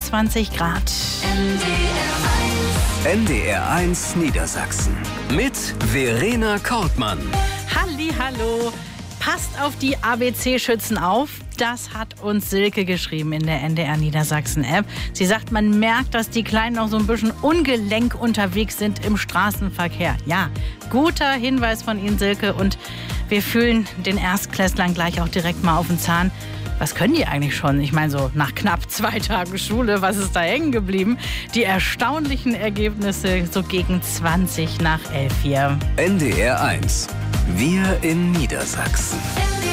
23 Grad. NDR1 Niedersachsen mit Verena Kortmann. Hallihallo. Passt auf die ABC-Schützen auf. Das hat uns Silke geschrieben in der NDR Niedersachsen-App. Sie sagt, man merkt, dass die Kleinen noch so ein bisschen ungelenk unterwegs sind im Straßenverkehr. Ja, guter Hinweis von Ihnen, Silke. Und wir fühlen den Erstklässlern gleich auch direkt mal auf den Zahn. Was können die eigentlich schon? Ich meine, so nach knapp 2 Tagen Schule, was ist da hängen geblieben? Die erstaunlichen Ergebnisse so gegen 20 nach 11 hier. NDR1. Wir in Niedersachsen.